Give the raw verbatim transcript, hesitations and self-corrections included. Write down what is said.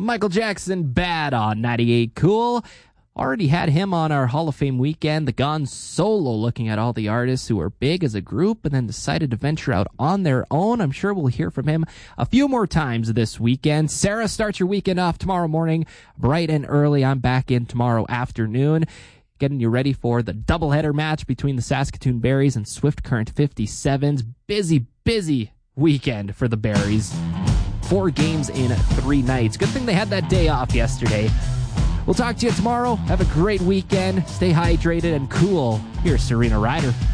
Michael Jackson, Bad on ninety-eight Cool. Already had him on our Hall of Fame weekend. The Gone Solo, looking at all the artists who were big as a group and then decided to venture out on their own. I'm sure we'll hear from him a few more times this weekend. Sarah starts your weekend off tomorrow morning, bright and early. I'm back in tomorrow afternoon, getting you ready for the doubleheader match between the Saskatoon Berries and Swift Current fifty-sevens. Busy, busy weekend for the Berries. Four games in three nights. Good thing they had that day off yesterday. We'll talk to you tomorrow. Have a great weekend. Stay hydrated and cool. Here's Serena Ryder.